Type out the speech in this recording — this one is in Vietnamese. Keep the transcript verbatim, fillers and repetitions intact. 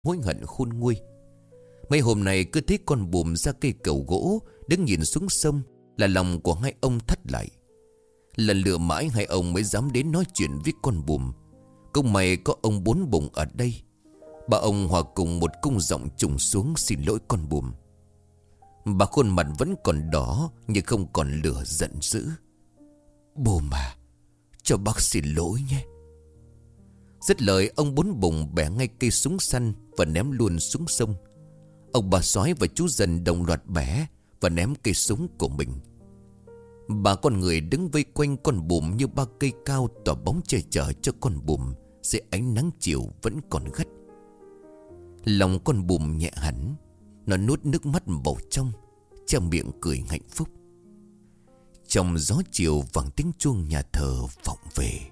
hối hận khôn nguôi. Mấy hôm nay cứ thấy con bùm ra cây cầu gỗ, đứng nhìn xuống sông, là lòng của hai ông thắt lại. Lần lựa mãi hai ông mới dám đến nói chuyện với con bùm. Cũng may có ông Bốn Bụng ở đây. Ba ông hòa cùng một cung giọng trùng xuống xin lỗi con bùm. Bà khuôn mặt vẫn còn đỏ, nhưng không còn lửa giận dữ. Bùm à, cho bác xin lỗi nhé. Dứt lời, ông Bốn Bụng bẻ ngay cây súng săn và ném luôn xuống sông. Ông bà Sói và chú Dần đồng loạt bẻ và ném cây súng của mình. Ba con người đứng vây quanh con bùm như ba cây cao tỏa bóng che chở cho con bùm dưới ánh nắng chiều vẫn còn gắt. Lòng con bùm nhẹ hẳn, nó nuốt nước mắt vào trong, trong miệng cười hạnh phúc. Trong gió chiều vang tiếng chuông nhà thờ vọng về.